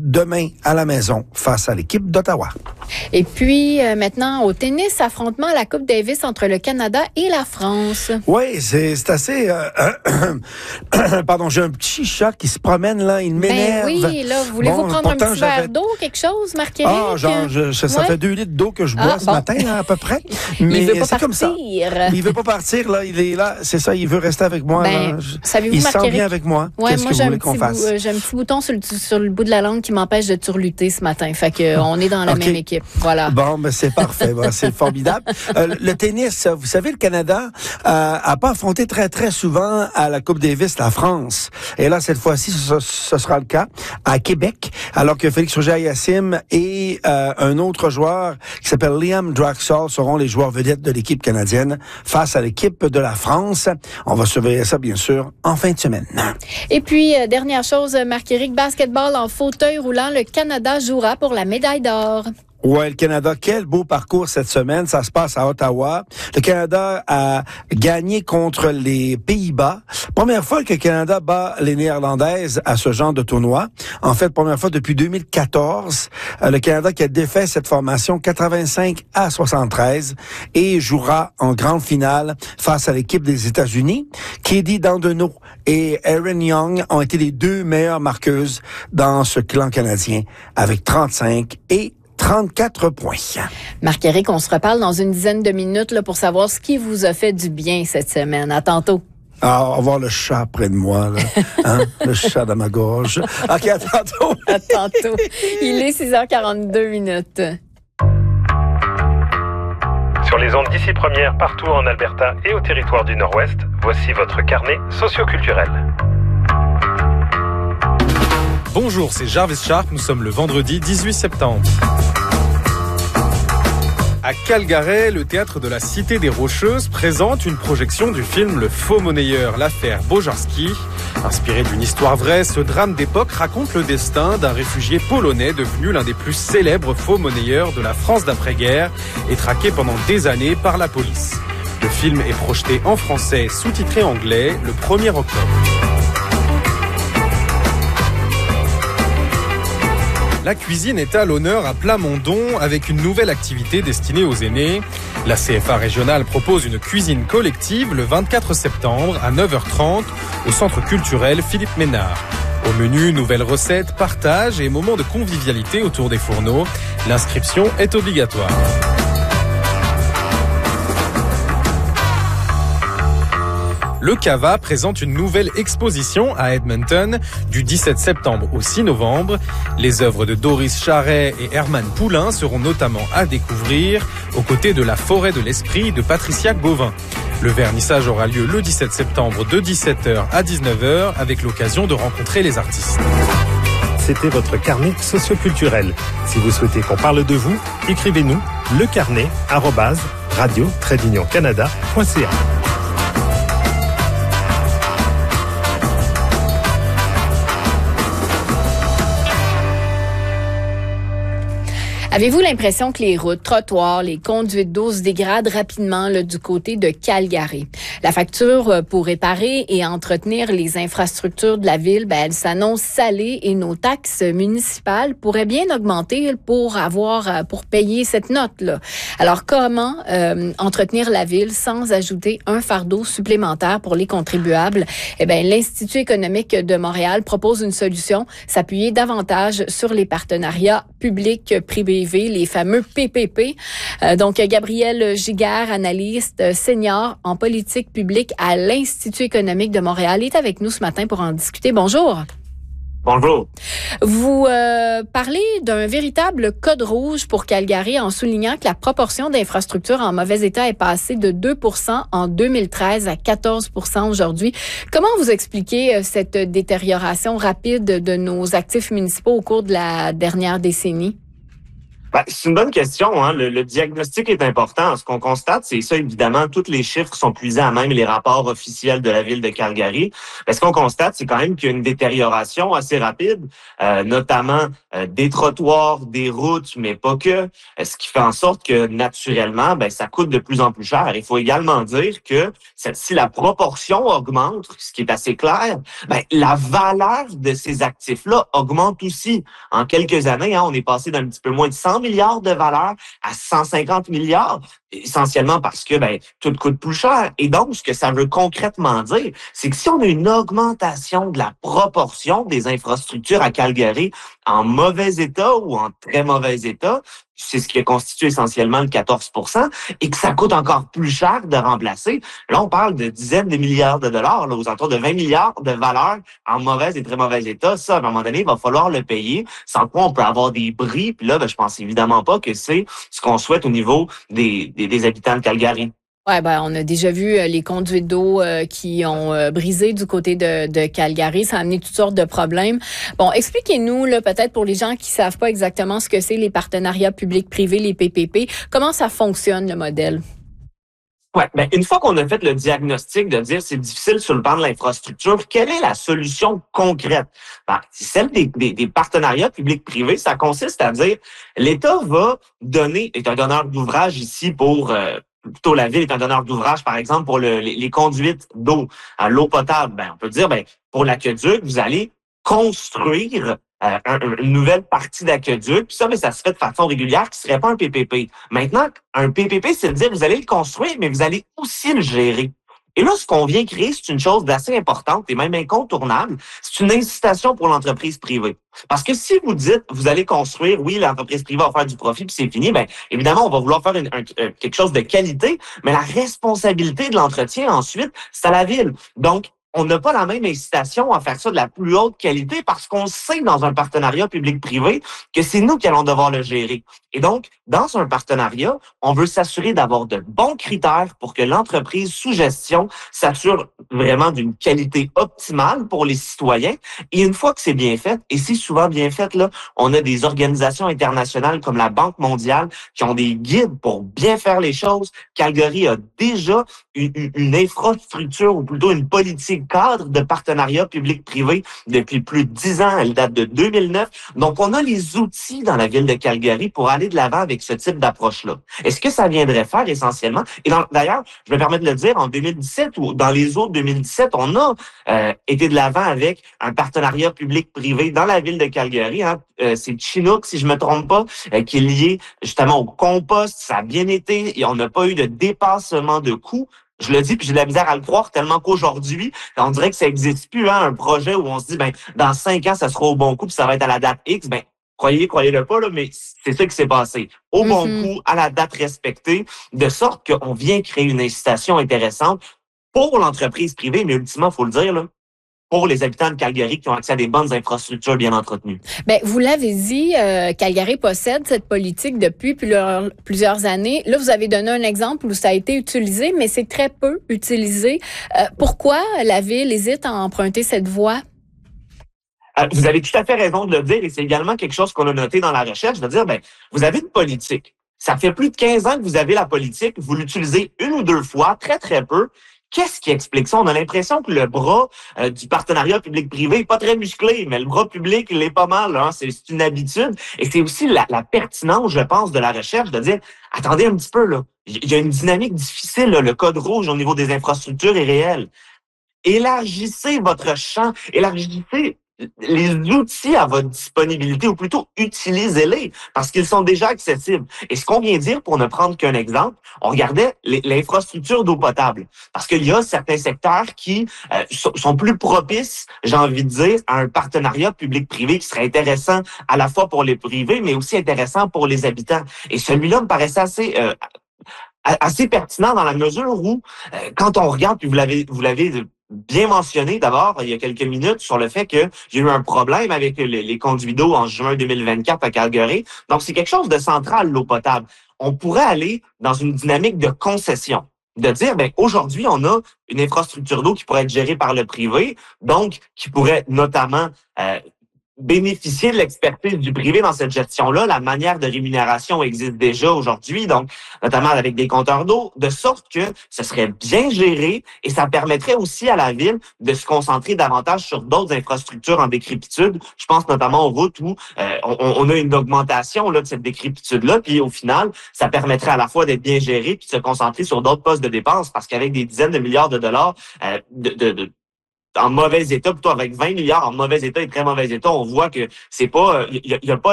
demain à la maison face à l'équipe d'Ottawa. Et puis, maintenant, au tennis, affrontement à la Coupe Davis entre le Canada et la France. Oui, c'est assez... Pardon, j'ai un petit chat qui se promène, là, il m'énerve. Oui, là, voulez-vous prendre un petit verre d'eau, quelque chose, Marc-Éric? Ah, genre, ça fait 2 litres d'eau que je bois ce matin, là, à peu près. Mais il veut pas c'est comme ça. Il veut pas partir, là, il est là, c'est ça, il veut rester avec moi. Savez-vous, il Marc-Éric? sent bien avec moi. Ouais, Qu'est-ce que vous voulez qu'on fasse? J'ai un petit bouton sur le bout de la langue qui m'empêche de turluter ce matin. Fait que on est dans la même équipe. Voilà. Bon, ben c'est parfait. C'est formidable. Le tennis, vous savez, le Canada a pas affronté très, très souvent à la Coupe Davis la France. Et là, cette fois-ci, ce sera le cas à Québec, alors que Félix Auger-Aliassime et un autre joueur qui s'appelle Liam Draxall seront les joueurs vedettes de l'équipe canadienne face à l'équipe de la France. On va surveiller ça, bien sûr, en fin de semaine. Et puis, dernière chose, Marc-Éric, basketball en fauteuil roulant, le Canada jouera pour la médaille d'or. Ouais, le Canada, quel beau parcours cette semaine. Ça se passe à Ottawa. Le Canada a gagné contre les Pays-Bas. Première fois que le Canada bat les Néerlandaises à ce genre de tournoi. En fait, première fois depuis 2014. Le Canada qui a défait cette formation 85-73 et jouera en grande finale face à l'équipe des États-Unis. Katie Dandeno et Erin Young ont été les 2 meilleures marqueuses dans ce clan canadien avec 35 et 34 points. Marc-Éric, on se reparle dans une dizaine de minutes là, pour savoir ce qui vous a fait du bien cette semaine. À tantôt. Avoir le chat près de moi, là. Hein? Le chat dans ma gorge. OK, à tantôt. À tantôt. Il est 6h42 minutes. Sur les ondes d'ici première, partout en Alberta et au territoire du Nord-Ouest, voici votre carnet socioculturel. Bonjour, c'est Jarvis Sharp, nous sommes le vendredi 18 septembre. À Calgary, le théâtre de la Cité des Rocheuses présente une projection du film Le faux monnayeur, l'affaire Bojarski. Inspiré d'une histoire vraie, ce drame d'époque raconte le destin d'un réfugié polonais devenu l'un des plus célèbres faux monnayeurs de la France d'après-guerre et traqué pendant des années par la police. Le film est projeté en français, sous-titré anglais, le 1er octobre. La cuisine est à l'honneur à Plamondon avec une nouvelle activité destinée aux aînés. La CFA régionale propose une cuisine collective le 24 septembre à 9h30 au centre culturel Philippe Ménard. Au menu, nouvelles recettes, partage et moments de convivialité autour des fourneaux. L'inscription est obligatoire. Le CAVA présente une nouvelle exposition à Edmonton du 17 septembre au 6 novembre. Les œuvres de Doris Charret et Herman Poulain seront notamment à découvrir aux côtés de La Forêt de l'Esprit de Patricia Gauvin. Le vernissage aura lieu le 17 septembre de 17h à 19h avec l'occasion de rencontrer les artistes. C'était votre carnet socioculturel. Si vous souhaitez qu'on parle de vous, écrivez-nous lecarnet@radio-canada.ca. Avez-vous l'impression que les routes, trottoirs, les conduites d'eau se dégradent rapidement là, du côté de Calgary? La facture pour réparer et entretenir les infrastructures de la ville, elle s'annonce salée et nos taxes municipales pourraient bien augmenter pour payer cette note-là. Alors, comment entretenir la ville sans ajouter un fardeau supplémentaire pour les contribuables? L'Institut économique de Montréal propose une solution, s'appuyer davantage sur les partenariats publics-privés, les fameux PPP. Donc, Gabriel Giguère, analyste senior en politique publique à l'Institut économique de Montréal, est avec nous ce matin pour en discuter. Bonjour. Bonjour. Vous parlez d'un véritable code rouge pour Calgary en soulignant que la proportion d'infrastructures en mauvais état est passée de 2% en 2013 à 14% aujourd'hui. Comment vous expliquez cette détérioration rapide de nos actifs municipaux au cours de la dernière décennie? C'est une bonne question. Hein. Le diagnostic est important. Ce qu'on constate, c'est ça, évidemment, tous les chiffres sont puisés à même les rapports officiels de la ville de Calgary. Mais ce qu'on constate, c'est quand même qu'il y a une détérioration assez rapide, notamment des trottoirs, des routes, mais pas que. Ce qui fait en sorte que, naturellement, ça coûte de plus en plus cher. Il faut également dire que si la proportion augmente, ce qui est assez clair, la valeur de ces actifs-là augmente aussi. En quelques années, on est passé d'un petit peu moins de 100 milliards de valeur à 150 milliards, essentiellement parce que tout coûte plus cher. Et donc, ce que ça veut concrètement dire, c'est que si on a une augmentation de la proportion des infrastructures à Calgary en mauvais état ou en très mauvais état, c'est ce qui a constitué essentiellement le 14%, et que ça coûte encore plus cher de remplacer. Là, on parle de dizaines de milliards de dollars, là, aux alentours de 20 milliards de valeur en mauvais et très mauvais état. Ça, à un moment donné, il va falloir le payer, sans quoi on peut avoir des bris. Puis là, je pense évidemment pas que c'est ce qu'on souhaite au niveau des habitants de Calgary. Ouais, on a déjà vu les conduites d'eau qui ont brisé du côté de Calgary. Ça a amené toutes sortes de problèmes. Bon, expliquez-nous, là, peut-être pour les gens qui savent pas exactement ce que c'est les partenariats publics-privés, les PPP, comment ça fonctionne, le modèle? Ouais, une fois qu'on a fait le diagnostic de dire c'est difficile sur le plan de l'infrastructure, quelle est la solution concrète? Celle des partenariats publics-privés, ça consiste à dire l'État va donner, est un donneur d'ouvrage ici pour plutôt la ville est un donneur d'ouvrage, par exemple, pour les conduites d'eau, l'eau potable. On peut dire, pour l'aqueduc, vous allez construire une nouvelle partie d'aqueduc. Puis ça, ça se fait de façon régulière, qui serait pas un PPP. Maintenant, un PPP, c'est de dire, vous allez le construire, mais vous allez aussi le gérer. Et là, ce qu'on vient créer, c'est une chose d'assez importante et même incontournable. C'est une incitation pour l'entreprise privée. Parce que si vous dites, vous allez construire, oui, l'entreprise privée va faire du profit, puis c'est fini, évidemment, on va vouloir faire quelque chose de qualité, mais la responsabilité de l'entretien, ensuite, c'est à la ville. Donc, on n'a pas la même incitation à faire ça de la plus haute qualité parce qu'on sait dans un partenariat public-privé que c'est nous qui allons devoir le gérer. Et donc, dans un partenariat, on veut s'assurer d'avoir de bons critères pour que l'entreprise sous gestion s'assure vraiment d'une qualité optimale pour les citoyens. Et une fois que c'est bien fait, et c'est souvent bien fait, là, on a des organisations internationales comme la Banque mondiale qui ont des guides pour bien faire les choses. Calgary a déjà une infrastructure ou plutôt une politique cadre de partenariat public-privé depuis plus de 10 ans. Elle date de 2009. Donc, on a les outils dans la ville de Calgary pour aller de l'avant avec ce type d'approche-là. Est-ce que ça viendrait faire essentiellement? Et d'ailleurs, je me permets de le dire, en 2017 ou dans les autres 2017, on a été de l'avant avec un partenariat public-privé dans la ville de Calgary. C'est Chinook, si je me trompe pas, qui est lié justement au compost. Ça a bien été et on n'a pas eu de dépassement de coûts. Je le dis, puis j'ai de la misère à le croire, tellement qu'aujourd'hui, on dirait que ça n'existe plus, un projet où on se dit, dans 5 ans, ça sera au bon coup, puis ça va être à la date X. Croyez-le pas, là, mais c'est ça qui s'est passé. Au bon coup, à la date respectée, de sorte qu'on vient créer une incitation intéressante pour l'entreprise privée, mais ultimement, il faut le dire, là, pour les habitants de Calgary qui ont accès à des bonnes infrastructures bien entretenues. Vous l'avez dit, Calgary possède cette politique depuis plusieurs années. Là, vous avez donné un exemple où ça a été utilisé, mais c'est très peu utilisé. Pourquoi la ville hésite à emprunter cette voie? Vous avez tout à fait raison de le dire et c'est également quelque chose qu'on a noté dans la recherche, de dire, vous avez une politique. Ça fait plus de 15 ans que vous avez la politique, vous l'utilisez une ou deux fois, très, très peu. Qu'est-ce qui explique ça? On a l'impression que le bras du partenariat public-privé est pas très musclé, mais le bras public, il est pas mal. C'est une habitude. Et c'est aussi la pertinence, je pense, de la recherche, de dire, attendez un petit peu, là. Il y a une dynamique difficile, là. Le code rouge au niveau des infrastructures est réel. Élargissez votre champ, élargissez les outils à votre disponibilité, ou plutôt utilisez-les, parce qu'ils sont déjà accessibles. Et ce qu'on vient dire, pour ne prendre qu'un exemple, on regardait l'infrastructure d'eau potable, parce qu'il y a certains secteurs qui sont plus propices, j'ai envie de dire, à un partenariat public-privé qui serait intéressant à la fois pour les privés, mais aussi intéressant pour les habitants. Et celui-là me paraissait assez pertinent dans la mesure où, quand on regarde, puis vous l'avez bien mentionné d'abord il y a quelques minutes sur le fait qu'il y a eu un problème avec les conduits d'eau en juin 2024 à Calgary. Donc, c'est quelque chose de central, l'eau potable. On pourrait aller dans une dynamique de concession, de dire, aujourd'hui, on a une infrastructure d'eau qui pourrait être gérée par le privé, donc qui pourrait notamment bénéficier de l'expertise du privé dans cette gestion-là. La manière de rémunération existe déjà aujourd'hui, donc notamment avec des compteurs d'eau, de sorte que ce serait bien géré et ça permettrait aussi à la ville de se concentrer davantage sur d'autres infrastructures en décrépitude. Je pense notamment aux routes où on a une augmentation là, de cette décrépitude-là, puis au final, ça permettrait à la fois d'être bien géré puis de se concentrer sur d'autres postes de dépenses, parce qu'avec des dizaines de milliards de dollars en mauvais état, plutôt avec 20 milliards en mauvais état et très mauvais état, on voit que c'est pas, il y a pas